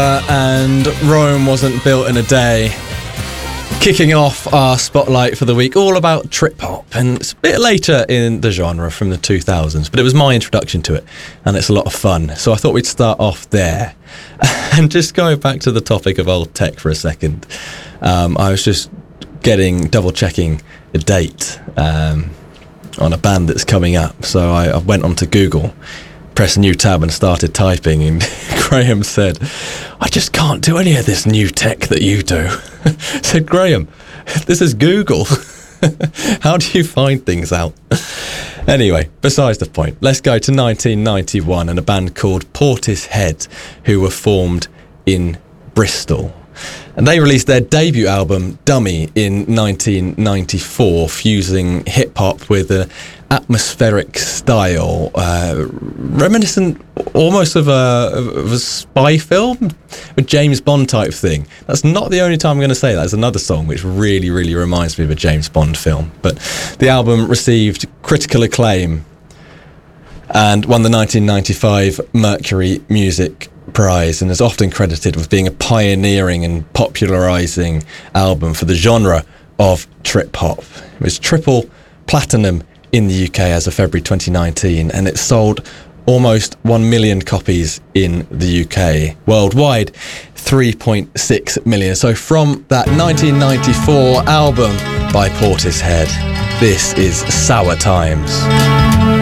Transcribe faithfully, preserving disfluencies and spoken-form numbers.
Uh, and Rome wasn't built in a day. Kicking off our spotlight for the week, all about trip hop, and it's a bit later in the genre from the two thousands, but it was my introduction to it, and it's a lot of fun. So I thought we'd start off there. And just going back to the topic of old tech for a second, um, I was just getting, double checking a date um, on a band that's coming up. So I, I went onto Google, pressed a new tab and started typing, and Graham said, I just can't do any of this new tech that you do. I said, Graham, this is Google. How do you find things out? Anyway, besides the point, let's go to nineteen ninety-one and a band called Portishead, who were formed in Bristol. And they released their debut album, Dummy, in nineteen ninety-four, fusing hip-hop with an atmospheric style, uh, reminiscent almost of a, of a spy film, a James Bond type thing. That's not the only time I'm going to say that. There's another song which really, really reminds me of a James Bond film. But the album received critical acclaim and won the nineteen ninety-five Mercury Music Prize, and is often credited with being a pioneering and popularising album for the genre of trip hop. It was triple platinum in the U K as of February twenty nineteen, and it sold almost one million copies in the U K. Worldwide, three point six million. So from that nineteen ninety-four album by Portishead, this is Sour Times.